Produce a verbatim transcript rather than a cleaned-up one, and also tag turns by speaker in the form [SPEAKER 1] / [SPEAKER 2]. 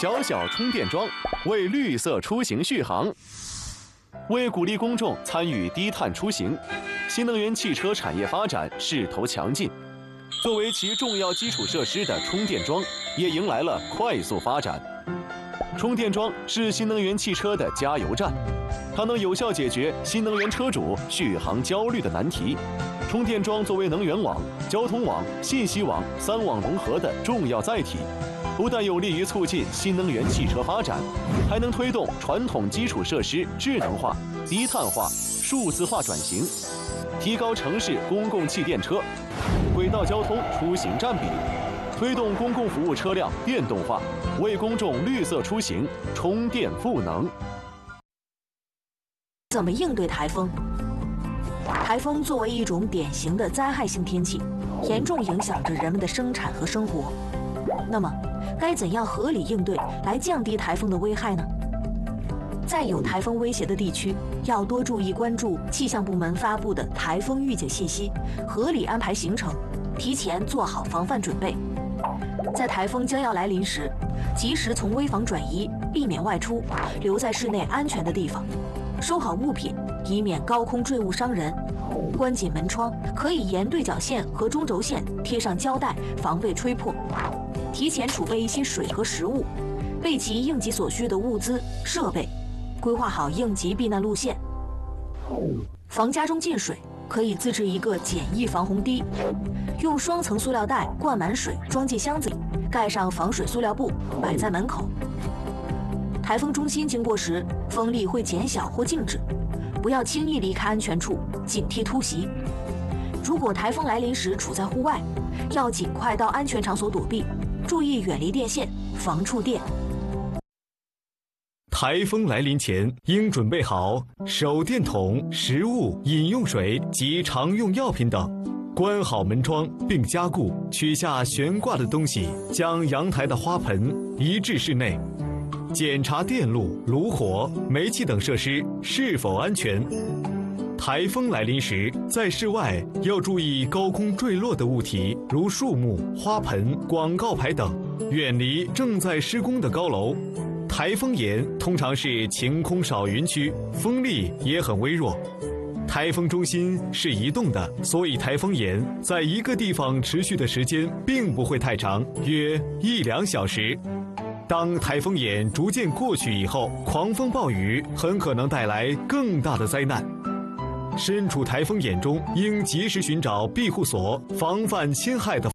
[SPEAKER 1] 小小充电桩，为绿色出行续航。为鼓励公众参与低碳出行，新能源汽车产业发展势头强劲。作为其重要基础设施的充电桩，也迎来了快速发展。充电桩是新能源汽车的加油站，它能有效解决新能源车主续航焦虑的难题。充电桩作为能源网、交通网、信息网三网融合的重要载体，不但有利于促进新能源汽车发展，还能推动传统基础设施智能化、低碳化、数字化转型，提高城市公共汽电车、轨道交通出行占比，推动公共服务车辆电动化，为公众绿色出行充电赋能。
[SPEAKER 2] 怎么应对台风？台风作为一种典型的灾害性天气，严重影响着人们的生产和生活。那么，该怎样合理应对来降低台风的危害呢？在有台风威胁的地区，要多注意关注气象部门发布的台风预警信息，合理安排行程，提前做好防范准备。在台风将要来临时，及时从危房转移，避免外出，留在室内安全的地方，收好物品，以免高空坠物伤人。关紧门窗，可以沿对角线和中轴线贴上胶带，防备吹破。提前储备一些水和食物，备齐应急所需的物资设备，规划好应急避难路线。防家中进水，可以自制一个简易防洪堤，用双层塑料袋灌满水，装进箱子里，盖上防水塑料布，摆在门口。台风中心经过时，风力会减小或静止，不要轻易离开安全处，警惕突袭。如果台风来临时处在户外，要尽快到安全场所躲避，注意远离电线，防触电。
[SPEAKER 3] 台风来临前，应准备好手电筒、食物、饮用水及常用药品等，关好门窗并加固，取下悬挂的东西，将阳台的花盆移至室内。检查电路、炉火、煤气等设施是否安全。台风来临时，在室外要注意高空坠落的物体，如树木、花盆、广告牌等，远离正在施工的高楼。台风眼通常是晴空少云区，风力也很微弱。台风中心是移动的，所以台风眼在一个地方持续的时间并不会太长，约一两小时。当台风眼逐渐过去以后，狂风暴雨很可能带来更大的灾难。身处台风眼中，应及时寻找庇护所，防范侵害的